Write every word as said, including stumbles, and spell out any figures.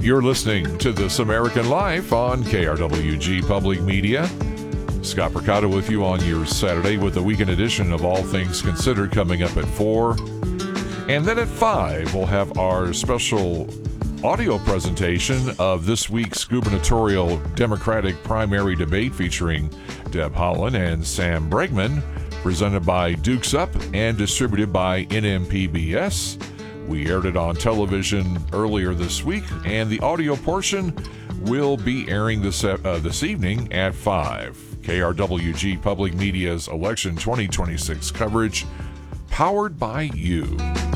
You're listening to This American Life on K R W G Public Media. Scott Percato with you on your Saturday with the weekend edition of All Things Considered coming up at four. And then at five, we'll have our special audio presentation of this week's gubernatorial Democratic primary debate featuring Deb Haaland and Sam Bregman, presented by Dukes Up and distributed by N M P B S. We aired it on television earlier this week, and the audio portion will be airing this uh, this evening at five. K R W G Public Media's Election twenty twenty-six coverage, powered by you.